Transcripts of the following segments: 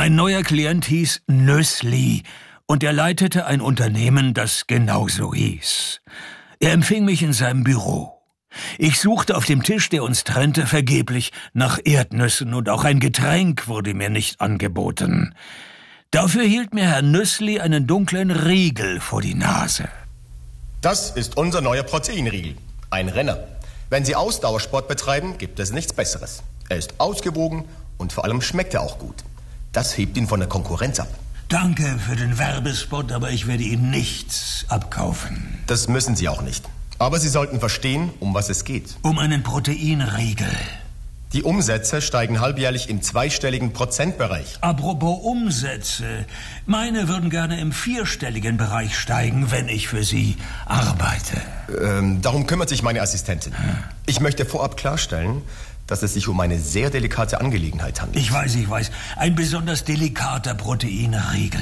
Mein neuer Klient hieß Nüssli und er leitete ein Unternehmen, das genauso hieß. Er empfing mich in seinem Büro. Ich suchte auf dem Tisch, der uns trennte, vergeblich nach Erdnüssen und auch ein Getränk wurde mir nicht angeboten. Dafür hielt mir Herr Nüssli einen dunklen Riegel vor die Nase. Das ist unser neuer Proteinriegel. Ein Renner. Wenn Sie Ausdauersport betreiben, gibt es nichts Besseres. Er ist ausgewogen und vor allem schmeckt er auch gut. Das hebt ihn von der Konkurrenz ab. Danke für den Werbespot, aber ich werde Ihnen nichts abkaufen. Das müssen Sie auch nicht. Aber Sie sollten verstehen, um was es geht. Um einen Proteinriegel. Die Umsätze steigen halbjährlich im zweistelligen Prozentbereich. Apropos Umsätze. Meine würden gerne im vierstelligen Bereich steigen, wenn ich für Sie arbeite. Darum kümmert sich meine Assistentin. Ich möchte vorab klarstellen, dass es sich um eine sehr delikate Angelegenheit handelt. Ich weiß. Ein besonders delikater Proteinriegel.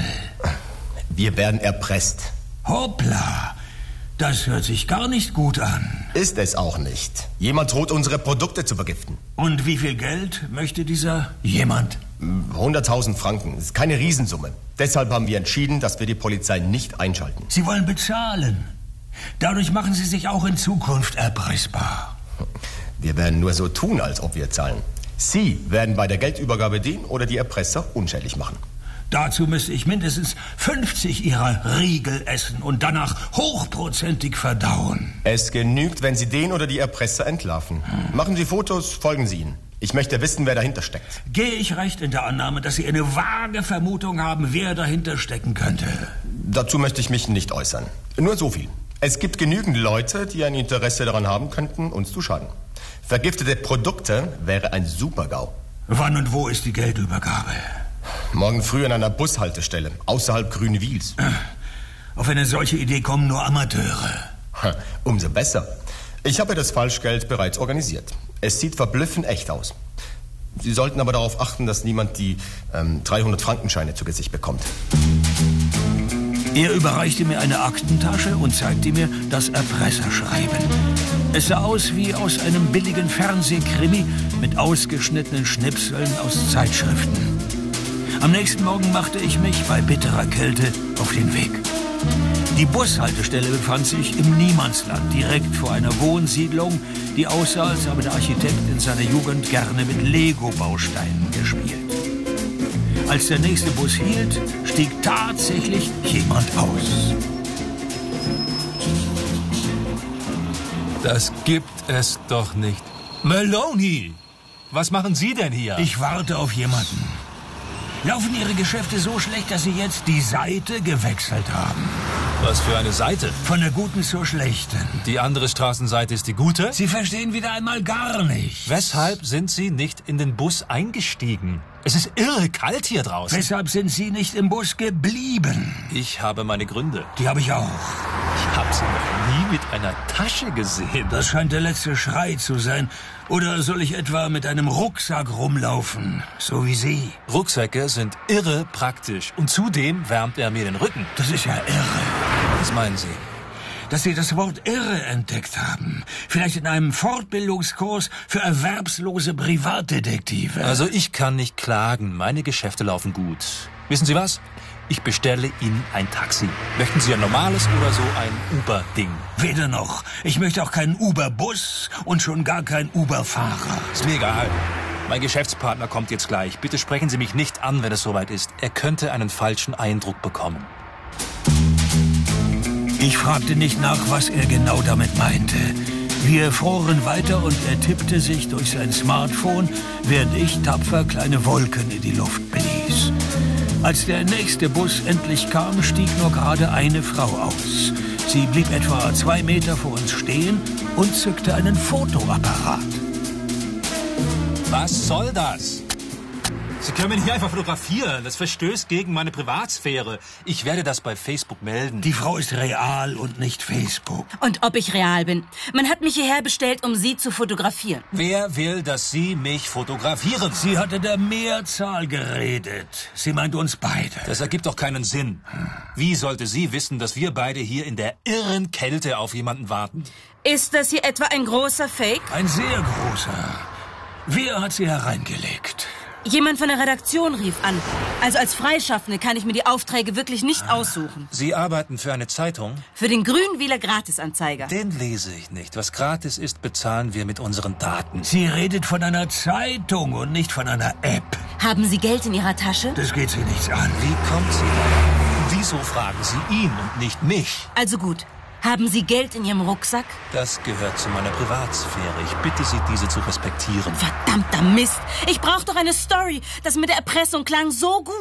Wir werden erpresst. Hoppla. Das hört sich gar nicht gut an. Ist es auch nicht. Jemand droht, unsere Produkte zu vergiften. Und wie viel Geld möchte dieser jemand? 100.000 Franken. Das ist keine Riesensumme. Deshalb haben wir entschieden, dass wir die Polizei nicht einschalten. Sie wollen bezahlen. Dadurch machen Sie sich auch in Zukunft erpressbar. Wir werden nur so tun, als ob wir zahlen. Sie werden bei der Geldübergabe den oder die Erpresser unschädlich machen. Dazu müsste ich mindestens 50 Ihrer Riegel essen und danach hochprozentig verdauen. Es genügt, wenn Sie den oder die Erpresser entlarven. Machen Sie Fotos, folgen Sie ihnen. Ich möchte wissen, wer dahinter steckt. Gehe ich recht in der Annahme, dass Sie eine vage Vermutung haben, wer dahinter stecken könnte? Dazu möchte ich mich nicht äußern. Nur so viel. Es gibt genügend Leute, die ein Interesse daran haben könnten, uns zu schaden. Vergiftete Produkte wäre ein Super-GAU. Wann und wo ist die Geldübergabe? Morgen früh an einer Bushaltestelle, außerhalb Grünwils. Auf eine solche Idee kommen nur Amateure. Umso besser. Ich habe das Falschgeld bereits organisiert. Es sieht verblüffend echt aus. Sie sollten aber darauf achten, dass niemand die 300-Frankenscheine zu Gesicht bekommt. Er überreichte mir eine Aktentasche und zeigte mir das Erpresserschreiben. Es sah aus wie aus einem billigen Fernsehkrimi mit ausgeschnittenen Schnipseln aus Zeitschriften. Am nächsten Morgen machte ich mich bei bitterer Kälte auf den Weg. Die Bushaltestelle befand sich im Niemandsland, direkt vor einer Wohnsiedlung, die aussah, als habe der Architekt in seiner Jugend gerne mit Lego-Bausteinen gespielt. Als der nächste Bus hielt, stieg tatsächlich jemand aus. Das gibt es doch nicht. Maloney! Was machen Sie denn hier? Ich warte auf jemanden. Laufen Ihre Geschäfte so schlecht, dass Sie jetzt die Seite gewechselt haben? Was für eine Seite? Von der guten zur schlechten. Die andere Straßenseite ist die gute? Sie verstehen wieder einmal gar nicht. Weshalb sind Sie nicht in den Bus eingestiegen? Es ist irre kalt hier draußen. Weshalb sind Sie nicht im Bus geblieben? Ich habe meine Gründe. Die habe ich auch. Ich habe Sie noch nie mit einer Tasche gesehen. Das scheint der letzte Schrei zu sein. Oder soll ich etwa mit einem Rucksack rumlaufen, so wie Sie? Rucksäcke sind irre praktisch. Und zudem wärmt er mir den Rücken. Das ist ja irre. Was meinen Sie? Dass Sie das Wort irre entdeckt haben. Vielleicht in einem Fortbildungskurs für erwerbslose Privatdetektive. Also ich kann nicht klagen. Meine Geschäfte laufen gut. Wissen Sie was? Ich bestelle Ihnen ein Taxi. Möchten Sie ein normales oder so ein Uber-Ding? Weder noch. Ich möchte auch keinen Uber-Bus und schon gar keinen Uber-Fahrer. Ist mir egal. Mein Geschäftspartner kommt jetzt gleich. Bitte sprechen Sie mich nicht an, wenn es soweit ist. Er könnte einen falschen Eindruck bekommen. Ich fragte nicht nach, was er genau damit meinte. Wir fuhren weiter und er tippte sich durch sein Smartphone, während ich tapfer kleine Wolken in die Luft blies. Als der nächste Bus endlich kam, stieg nur gerade eine Frau aus. Sie blieb etwa 2 Meter vor uns stehen und zückte einen Fotoapparat. Was soll das? Sie können mich nicht einfach fotografieren. Das verstößt gegen meine Privatsphäre. Ich werde das bei Facebook melden. Die Frau ist real und nicht Facebook. Und ob ich real bin? Man hat mich hierher bestellt, um Sie zu fotografieren. Wer will, dass Sie mich fotografieren? Sie hatte der Mehrzahl geredet. Sie meint uns beide. Das ergibt doch keinen Sinn. Wie sollte sie wissen, dass wir beide hier in der irren Kälte auf jemanden warten? Ist das hier etwa ein großer Fake? Ein sehr großer. Wer hat sie hereingelegt? Jemand von der Redaktion rief an. Also als Freischaffende kann ich mir die Aufträge wirklich nicht aussuchen. Sie arbeiten für eine Zeitung? Für den Grünwieler Gratisanzeiger. Den lese ich nicht. Was gratis ist, bezahlen wir mit unseren Daten. Sie redet von einer Zeitung und nicht von einer App. Haben Sie Geld in Ihrer Tasche? Das geht Sie nichts an. Wie kommt sie da? Wieso fragen Sie ihn und nicht mich? Also gut. Haben Sie Geld in Ihrem Rucksack? Das gehört zu meiner Privatsphäre. Ich bitte Sie, diese zu respektieren. Verdammter Mist. Ich brauche doch eine Story. Das mit der Erpressung klang so gut.